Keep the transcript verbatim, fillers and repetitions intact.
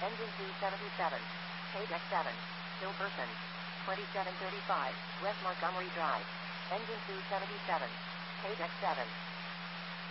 Engine two seventy-seven. Paydeck seven. Still person. twenty-seven thirty-five, West Montgomery Drive. Engine two seventy-seven. Paydeck seven.